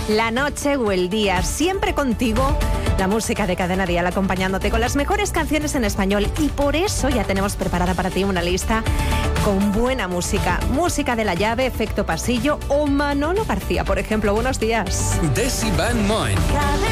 la noche o el día, siempre contigo. La música de Cadena Dial acompañándote con las mejores canciones en español. Y por eso ya tenemos preparada para ti una lista con buena música. Música de La Llave, Efecto Pasillo o Manolo García, por ejemplo. Buenos días. Desi Van Moen.